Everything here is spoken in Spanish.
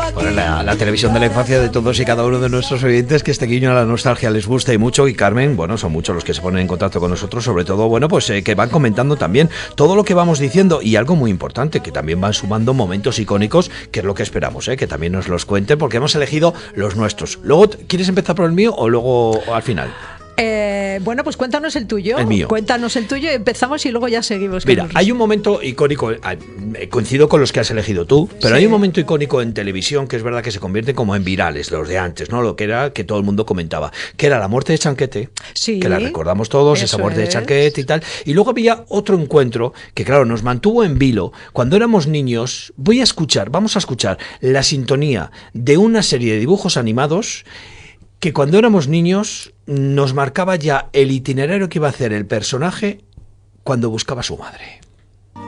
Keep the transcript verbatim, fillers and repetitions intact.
Bueno, la, la televisión de la infancia de todos y cada uno de nuestros oyentes, que este guiño a la nostalgia les gusta y mucho. Y Carmen, bueno, son muchos los que se ponen en contacto con nosotros, sobre todo, bueno, pues eh, que van comentando también todo lo que vamos diciendo. Y algo muy importante, que también van sumando momentos icónicos, que es lo que esperamos, ¿eh? Que también nos los cuenten, porque hemos elegido los nuestros. Luego, ¿quieres empezar por el mío o luego al final? Eh, bueno, pues cuéntanos el tuyo. El mío. Cuéntanos el tuyo, empezamos y luego ya seguimos. Mira, con hay un momento icónico, eh, coincido con los que has elegido tú, pero sí. Hay un momento icónico en televisión que es verdad que se convierte como en virales, los de antes, ¿no? Lo que era que todo el mundo comentaba, que era la muerte de Chanquete, sí, que la recordamos todos, esa muerte es. de Chanquete y tal. Y luego había otro encuentro que, claro, nos mantuvo en vilo. Cuando éramos niños, voy a escuchar, vamos a escuchar la sintonía de una serie de dibujos animados que cuando éramos niños nos marcaba ya el itinerario que iba a hacer el personaje cuando buscaba a su madre.